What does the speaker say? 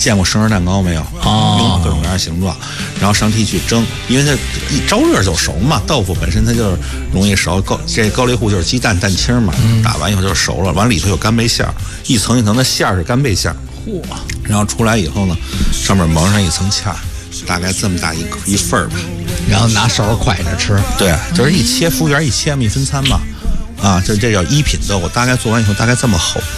见过生日蛋糕没有？用各种各样的形状，然后上屉去蒸，因为它一着热就熟嘛。豆腐本身它就是容易熟，这高丽户就是鸡蛋蛋清嘛，打完以后就熟了。完里头有干贝馅儿，一层一层的馅儿是干贝馅儿。嚯！然后出来以后呢，上面蒙上一层芡，大概这么大一份儿吧。 然后拿勺蒯着吃。 对，就是一切，服务员一切嘛，一分餐嘛。啊，这叫一品豆腐，大概做完以后大概这么厚。